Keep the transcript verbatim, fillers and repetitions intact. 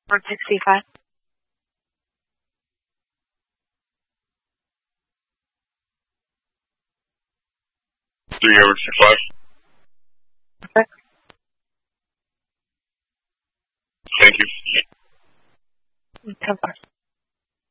one sixty-five. three over two five. Okay. Thank you. ten four.